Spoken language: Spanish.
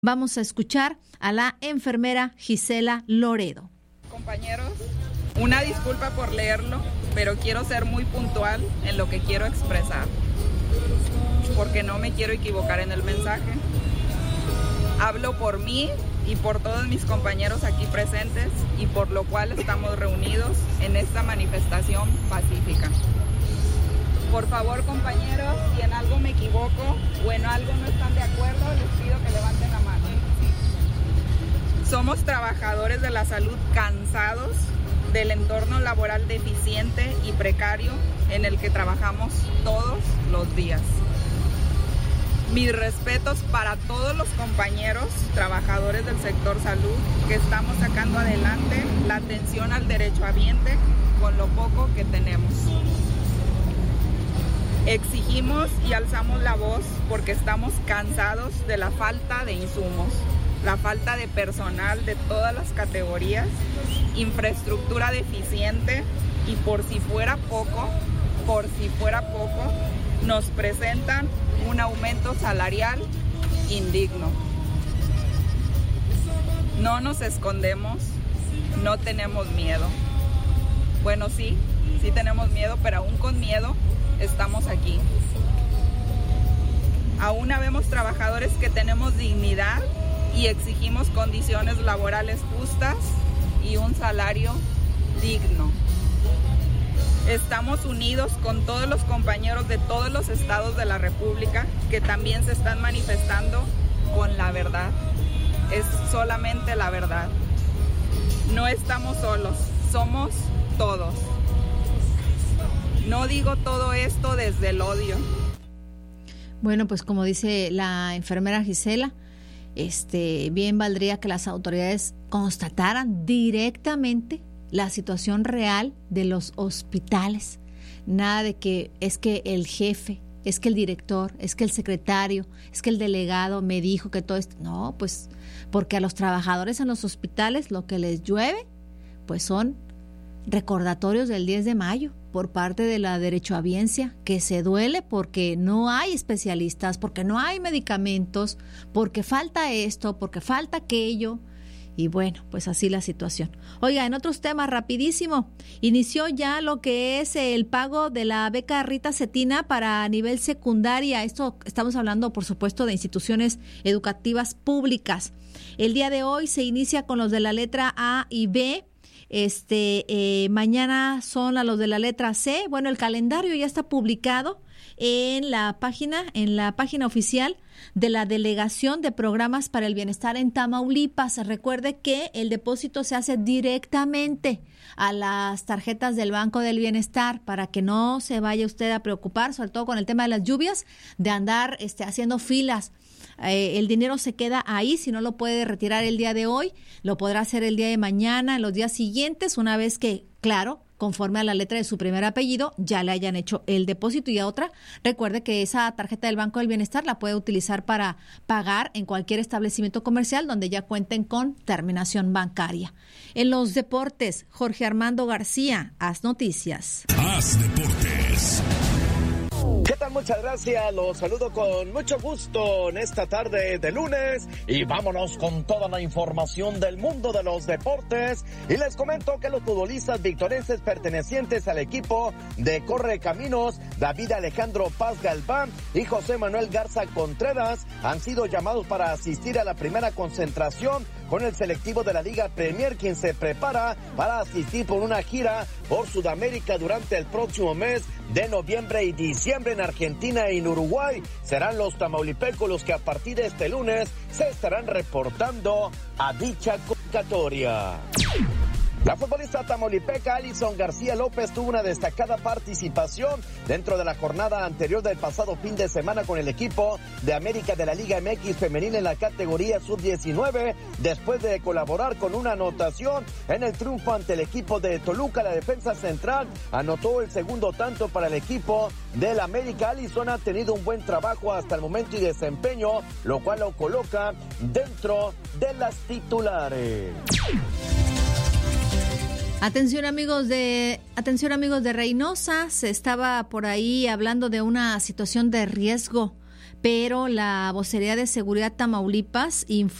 Vamos a escuchar a la enfermera Gisela Loredo. Compañeros, una disculpa por leerlo, pero quiero ser muy puntual en lo que quiero expresar, porque no me quiero equivocar en el mensaje. Hablo por mí y por todos mis compañeros aquí presentes, y por lo cual estamos reunidos en esta manifestación pacífica. Por favor, compañeros, si en algo me equivoco o en algo no están de acuerdo, les pido que levanten la mano. Somos trabajadores de la salud cansados del entorno laboral deficiente y precario en el que trabajamos todos los días. Mis respetos para todos los compañeros trabajadores del sector salud que estamos sacando adelante la atención al derechohabiente con lo poco que tenemos. Exigimos y alzamos la voz porque estamos cansados de la falta de insumos, la falta de personal de todas las categorías, infraestructura deficiente y por si fuera poco, nos presentan un aumento salarial indigno. No nos escondemos, no tenemos miedo. Bueno, sí tenemos miedo, pero aún con miedo estamos aquí. Aún habemos trabajadores que tenemos dignidad y exigimos condiciones laborales justas y un salario digno. Estamos unidos con todos los compañeros de todos los estados de la República que también se están manifestando con la verdad. Es solamente la verdad. No estamos solos, somos todos. No digo todo esto desde el odio. Bueno, pues como dice la enfermera Gisela, bien valdría que las autoridades constataran directamente la situación real de los hospitales. Nada de que es que el jefe, es que el director, es que el secretario, es que el delegado me dijo que todo esto. No, pues porque a los trabajadores en los hospitales lo que les llueve, pues son recordatorios del 10 de mayo por parte de la derechohabiencia, que se duele porque no hay especialistas, porque no hay medicamentos, porque falta esto, porque falta aquello. Y bueno, pues así la situación. Oiga, en otros temas, rapidísimo, inició ya lo que es el pago de la beca Rita Cetina para nivel secundaria. Esto estamos hablando, por supuesto, de instituciones educativas públicas. El día de hoy se inicia con los de la letra A y B. Mañana son a los de la letra C. Bueno, el calendario ya está publicado en la página oficial de la Delegación de Programas para el Bienestar en Tamaulipas. Recuerde que el depósito se hace directamente a las tarjetas del Banco del Bienestar para que no se vaya usted a preocupar, sobre todo con el tema de las lluvias, de andar haciendo filas. El dinero se queda ahí, si no lo puede retirar el día de hoy, lo podrá hacer el día de mañana, en los días siguientes, una vez que, claro, conforme a la letra de su primer apellido, ya le hayan hecho el depósito. Y a otra, recuerde que esa tarjeta del Banco del Bienestar la puede utilizar para pagar en cualquier establecimiento comercial donde ya cuenten con terminación bancaria. En los deportes, Jorge Armando García, Haz Noticias. Haz Deportes. ¿Qué tal? Muchas gracias, los saludo con mucho gusto en esta tarde de lunes y vámonos con toda la información del mundo de los deportes y les comento que los futbolistas victorenses pertenecientes al equipo de Correcaminos, David Alejandro Paz Galván y José Manuel Garza Contreras han sido llamados para asistir a la primera concentración con el selectivo de la Liga Premier, quien se prepara para asistir por una gira por Sudamérica durante el próximo mes de noviembre y diciembre en Argentina y en Uruguay. Serán los tamaulipecos los que a partir de este lunes se estarán reportando a dicha convocatoria. La futbolista tamaulipeca Alison García López tuvo una destacada participación dentro de la jornada anterior del pasado fin de semana con el equipo de América de la Liga MX femenil en la categoría sub-19, después de colaborar con una anotación en el triunfo ante el equipo de Toluca. La defensa central anotó el segundo tanto para el equipo del América. Alison ha tenido un buen trabajo hasta el momento y desempeño, lo cual lo coloca dentro de las titulares. Atención amigos de Reynosa, se estaba por ahí hablando de una situación de riesgo pero la Vocería de Seguridad Tamaulipas informó